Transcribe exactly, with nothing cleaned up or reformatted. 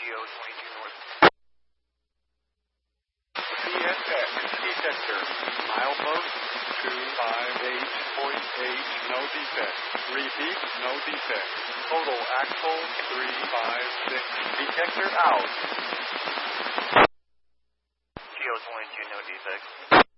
Geo twenty-two North. P S X detector. Milepost two five eight point eight, no defect. Repeat, no defect. Total axle three five six. Detector out. Geo twenty-two, no defect.